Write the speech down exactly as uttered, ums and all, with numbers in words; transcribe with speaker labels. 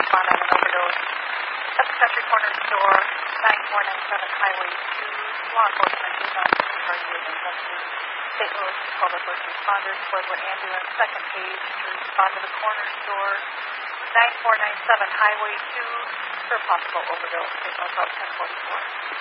Speaker 1: respond on an overdose. At the Country Corner Store, nine four nine seven Highway two, law enforcement is on scene for you and investigate. Saint Louis Public Works responders, Floydwood Ambulance, second page to respond to the corner store, nine four nine seven Highway two, for possible overdose. Signal about ten forty-four.